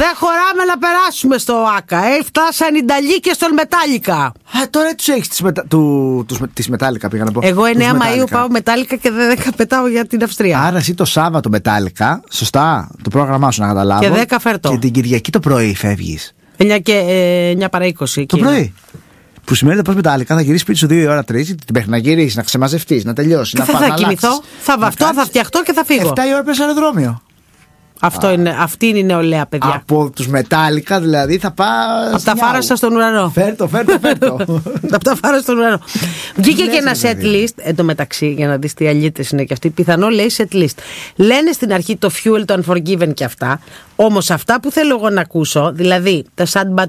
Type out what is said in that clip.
Δεν χωράμε να περάσουμε στο ΆΚΑ. Φτάσαν οι Ιταλοί και στον Μετάλλικα. Τώρα τους έχεις τις Μετάλλικα, πήγα να πω. Εγώ 9 Μαΐου πάω Μετάλλικα και 10 πετάω για την Αυστρία. Άρα εσύ το Σάββατο Μετάλλικα, σωστά, το πρόγραμμά σου να καταλάβω. Και 10 φέρτο. Και την Κυριακή το πρωί φεύγεις. 9 παρά 20. Το πρωί. Που σημαίνει ότι πας Μετάλλικα, θα γυρίσεις σπίτι σου 2 η ώρα 3, μέχρι να γυρίσεις, να ξεμαζευτείς, να τελειώσεις. Και θα κοιμηθώ, θα βαφτώ, θα φτιαχτώ και θα φύγω. 7 η ώρα πες αεροδρόμιο. Αυτή είναι η νεολαία, παιδιά. Από τους Μετάλλικα δηλαδή θα πας. Από τα φάραστα στον ουρανό. Φέρτο. Από τα φάραστα στον ουρανό. Βγήκε και ένα set list. Εν τω μεταξύ, για να δεις τι αλήτες είναι και αυτοί, πιθανό λέει set list. Λένε στην αρχή το Fuel, το Unforgiven και αυτά. Όμως αυτά που θέλω εγώ να ακούσω, δηλαδή τα Sad Bad